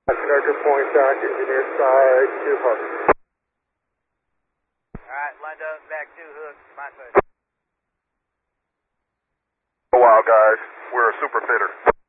Conductor point back, engineer side, 2 hook. Alright, lined up, back 2 hooks, my side. A while, guys. We're a super fitter.